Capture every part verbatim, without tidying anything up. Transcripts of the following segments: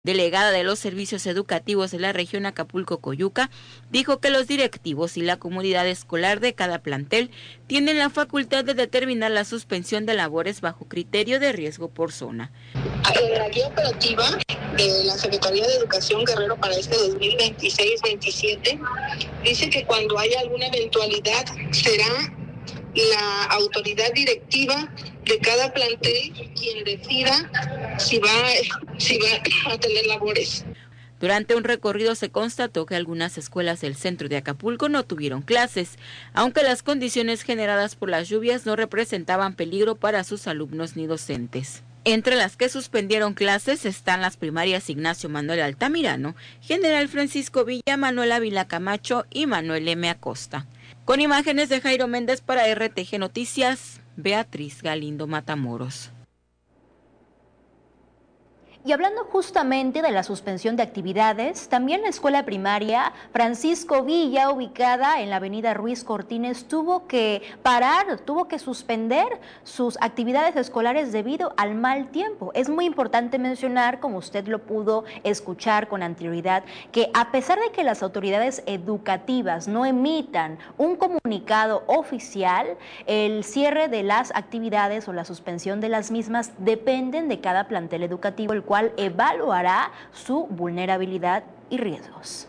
delegada de los servicios educativos de la región Acapulco-Coyuca, dijo que los directivos y la comunidad escolar de cada plantel tienen la facultad de determinar la suspensión de labores bajo criterio de riesgo por zona. En la guía operativa de la Secretaría de Educación Guerrero para este dos mil veintiséis veintisiete dice que cuando haya alguna eventualidad será la autoridad directiva de cada plantel quien decida si va, si va a tener labores. Durante un recorrido se constató que algunas escuelas del centro de Acapulco no tuvieron clases, aunque las condiciones generadas por las lluvias no representaban peligro para sus alumnos ni docentes. Entre las que suspendieron clases están las primarias Ignacio Manuel Altamirano, General Francisco Villa, Manuel Ávila Camacho y Manuel M. Acosta. Con imágenes de Jairo Méndez para R T G Noticias, Beatriz Galindo Matamoros. Y hablando justamente de la suspensión de actividades, también la escuela primaria Francisco Villa, ubicada en la avenida Ruiz Cortines, tuvo que parar, tuvo que suspender sus actividades escolares debido al mal tiempo. Es muy importante mencionar, como usted lo pudo escuchar con anterioridad, que a pesar de que las autoridades educativas no emitan un comunicado oficial, el cierre de las actividades o la suspensión de las mismas dependen de cada plantel educativo, el cual evaluará su vulnerabilidad y riesgos.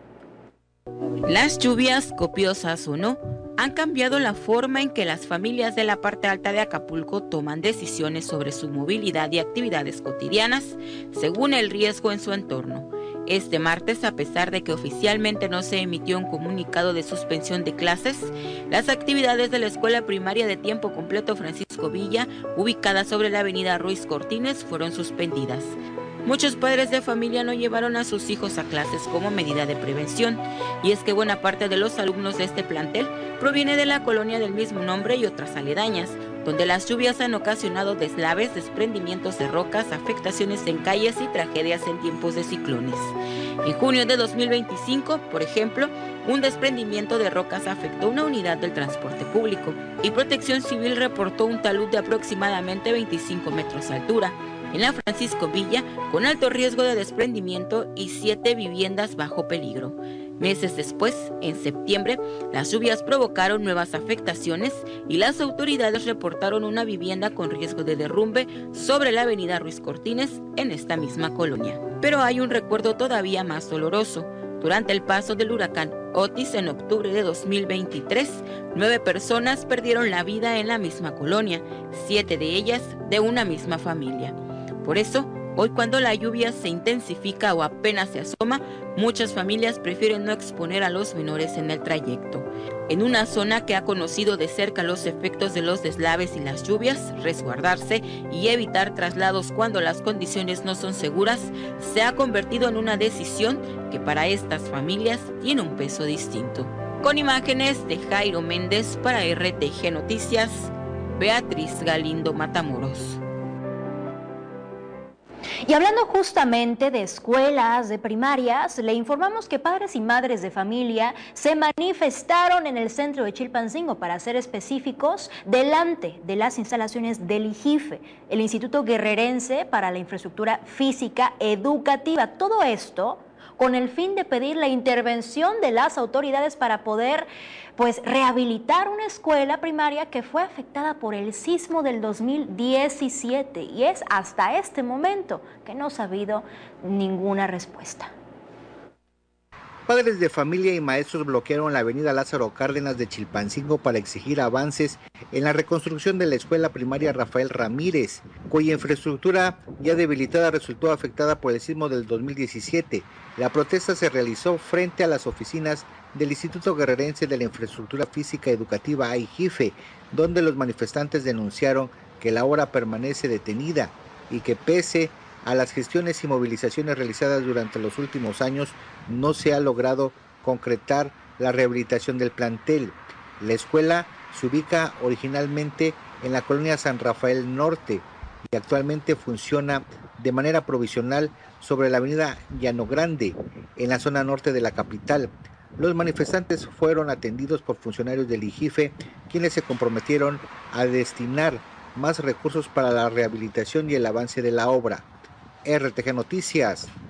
Las lluvias, copiosas o no, han cambiado la forma en que las familias de la parte alta de Acapulco toman decisiones sobre su movilidad y actividades cotidianas, según el riesgo en su entorno. Este martes, a pesar de que oficialmente no se emitió un comunicado de suspensión de clases, las actividades de la escuela primaria de tiempo completo Francisco Villa, ubicada sobre la avenida Ruiz Cortines, fueron suspendidas. Muchos padres de familia no llevaron a sus hijos a clases como medida de prevención, y es que buena parte de los alumnos de este plantel proviene de la colonia del mismo nombre y otras aledañas, donde las lluvias han ocasionado deslaves, desprendimientos de rocas, afectaciones en calles y tragedias en tiempos de ciclones. En junio de dos mil veinticinco, por ejemplo, un desprendimiento de rocas afectó una unidad del transporte público y Protección Civil reportó un talud de aproximadamente veinticinco metros de altura en la Francisco Villa, con alto riesgo de desprendimiento y siete viviendas bajo peligro. Meses después, en septiembre, las lluvias provocaron nuevas afectaciones y las autoridades reportaron una vivienda con riesgo de derrumbe sobre la avenida Ruiz Cortines en esta misma colonia. Pero hay un recuerdo todavía más doloroso. Durante el paso del huracán Otis en octubre de dos mil veintitrés, nueve personas perdieron la vida en la misma colonia, siete de ellas de una misma familia. Por eso, hoy cuando la lluvia se intensifica o apenas se asoma, muchas familias prefieren no exponer a los menores en el trayecto. En una zona que ha conocido de cerca los efectos de los deslaves y las lluvias, resguardarse y evitar traslados cuando las condiciones no son seguras se ha convertido en una decisión que para estas familias tiene un peso distinto. Con imágenes de Jairo Méndez para R T G Noticias, Beatriz Galindo Matamoros. Y hablando justamente de escuelas, de primarias, le informamos que padres y madres de familia se manifestaron en el centro de Chilpancingo, para ser específicos, delante de las instalaciones del I G I F E, el Instituto Guerrerense para la Infraestructura Física Educativa. Todo esto con el fin de pedir la intervención de las autoridades para poder pues rehabilitar una escuela primaria que fue afectada por el sismo del dos mil diecisiete, y es hasta este momento que no ha habido ninguna respuesta. Padres de familia y maestros bloquearon la avenida Lázaro Cárdenas de Chilpancingo para exigir avances en la reconstrucción de la escuela primaria Rafael Ramírez, cuya infraestructura ya debilitada resultó afectada por el sismo del dos mil diecisiete. La protesta se realizó frente a las oficinas del Instituto Guerrerense de la Infraestructura Física Educativa I G I F E, donde los manifestantes denunciaron que la obra permanece detenida y que pese a las gestiones y movilizaciones realizadas durante los últimos años, no se ha logrado concretar la rehabilitación del plantel. La escuela se ubica originalmente en la colonia San Rafael Norte y actualmente funciona de manera provisional sobre la avenida Llano Grande, en la zona norte de la capital. Los manifestantes fueron atendidos por funcionarios del I G I F E, quienes se comprometieron a destinar más recursos para la rehabilitación y el avance de la obra. R T G Noticias.